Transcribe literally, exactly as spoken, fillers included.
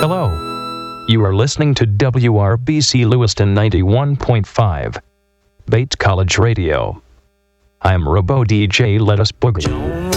Hello. You are listening to W R B C Lewiston ninety-one point five, Bates College Radio. I'm Robo D J Let Us Boogie.